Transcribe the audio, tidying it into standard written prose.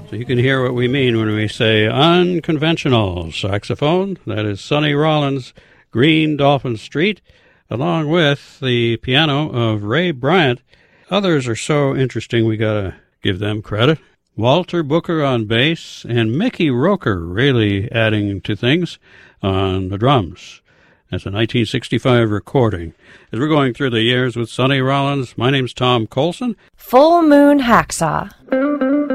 So you can hear what we mean when we say unconventional. Saxophone, that is Sonny Rollins, Green Dolphin Street, along with the piano of Ray Bryant. Others are so interesting we gotta give them credit. Walter Booker on bass, and Mickey Roker really adding to things on the drums. That's a 1965 recording. As we're going through the years with Sonny Rollins, my name's Tom Colson. Full Moon Hacksaw.